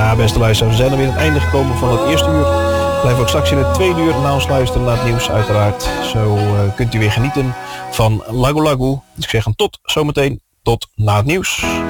Ja, beste luisteraars, we zijn er weer aan het einde gekomen van het eerste uur. Blijf ook straks in het tweede uur naar ons luisteren, naar het nieuws uiteraard. Zo kunt u weer genieten van Lago Lago. Dus ik zeg tot zometeen, tot na het nieuws.